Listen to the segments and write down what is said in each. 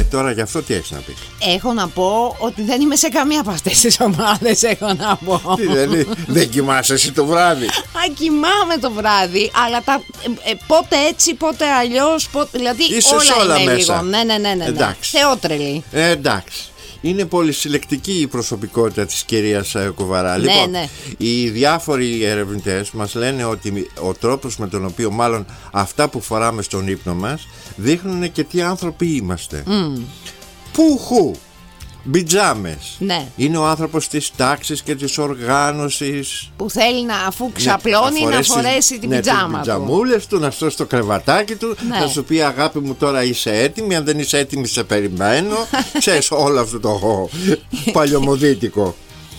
Τώρα γι' αυτό τι έχεις να πεις? Έχω να πω ότι δεν είμαι σε καμία από αυτές τις ομάδες. Έχω να πω. Δεν κοιμάσαι εσύ το βράδυ? Κοιμάμαι το βράδυ, αλλά πότε έτσι, πότε αλλιώς, δηλαδή είσαι όλα είναι μέσα. λίγο. Ναι. Εντάξει. Θεότρελη. Εντάξει. Είναι πολυσυλλεκτική η προσωπικότητα της κυρίας Κουβαρά. Λοιπόν, οι διάφοροι ερευνητές μας λένε ότι ο τρόπος με τον οποίο μάλλον αυτά που φοράμε στον ύπνο μας δείχνουν και τι άνθρωποι είμαστε. Πουχου, μπιτζάμες. Ναι. Είναι ο άνθρωπος της τάξης και της οργάνωσης, που θέλει αφού ξαπλώνει να φορέσει την πιτζάμα του. Πιτζαμούλες του, να στώσει το κρεβατάκι του, να σου πει αγάπη μου τώρα είσαι έτοιμη, αν δεν είσαι έτοιμη σε περιμένω. Ξέρεις όλο αυτό το παλιωμοδίτικο.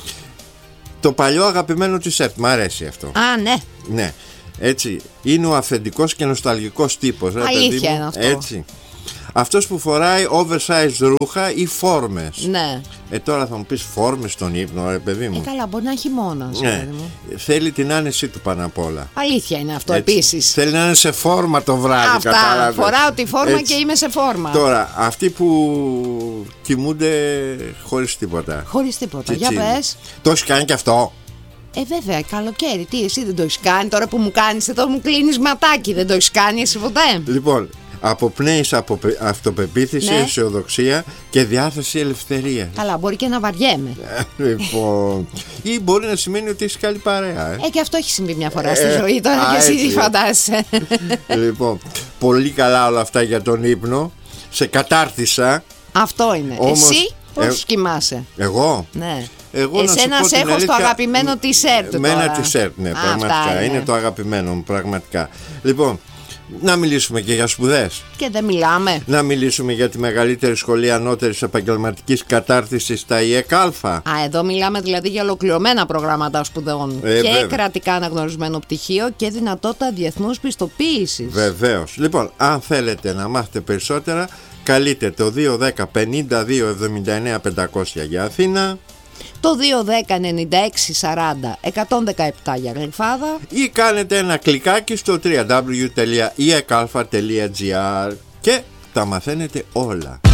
Το παλιό αγαπημένο t-shirt, μ' αρέσει αυτό. Ναι, έτσι. Είναι ο αυθεντικός και νοσταλγικός τύπος. Αλήθεια είναι αυτό. Έτσι. Αυτός που φοράει oversized ρούχα ή φόρμες. Ναι. Τώρα θα μου πεις φόρμες στον ύπνο, ρε παιδί μου. Καλά, μπορεί να έχει χειμώνας. Ναι. Θέλει την άνεσή του πάνω απ' όλα. Αλήθεια είναι αυτό επίσης. Θέλει να είναι σε φόρμα το βράδυ. Αυτά. Κατάλαβες. Φοράω τη φόρμα και είμαι σε φόρμα. Τώρα, αυτοί που κοιμούνται χωρίς τίποτα. Χωρίς τίποτα. Για πες. Το έχεις κάνει και αυτό? Βέβαια, καλοκαίρι. Τι, εσύ δεν το έχεις κάνει? Τώρα που μου κάνεις εδώ, μου κλείνεις ματάκι. Δεν το έχεις κάνει εσύ ποτέ? Λοιπόν, αποπνέεις από αυτοπεποίθηση, αισιοδοξία και διάθεση ελευθερίας. Καλά, μπορεί και να βαριέμαι. Λοιπόν, ή μπορεί να σημαίνει ότι έχεις καλή παρέα. Και αυτό έχει συμβεί μια φορά στη ζωή τώρα και εσύ φαντάζεσαι. Λοιπόν, πολύ καλά όλα αυτά για τον ύπνο. Σε κατάρτισα. Αυτό είναι. Όμως, εσύ πώς κοιμάσαι? Εγώ? Ναι. Εσένα σε έχω στο αγαπημένο t-shirt. Με ένα t-shirt, ναι, πραγματικά. Είναι το αγαπημένο μου, πραγματικά. Λοιπόν, να μιλήσουμε και για σπουδές. Και δεν μιλάμε. Να μιλήσουμε για τη μεγαλύτερη σχολή ανώτερης επαγγελματικής κατάρτισης, τα ΙΕΚΑΛΦΑ. Εδώ μιλάμε δηλαδή για ολοκληρωμένα προγράμματα σπουδών. Και βέβαια. Κρατικά αναγνωρισμένο πτυχίο και δυνατότητα διεθνούς πιστοποίησης. Βεβαίως. Λοιπόν, αν θέλετε να μάθετε περισσότερα, καλείτε το 210 52 79 500 για Αθήνα, το 210 96 40 117 για Γλυφάδα, ή κάνετε ένα κλικάκι στο www.ekalfa.gr και τα μαθαίνετε όλα.